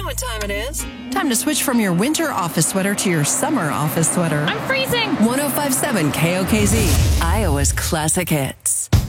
what time it is. Time to switch from your winter office sweater to your summer office sweater. I'm freezing. 105.7 KOKZ, Iowa's classic hits.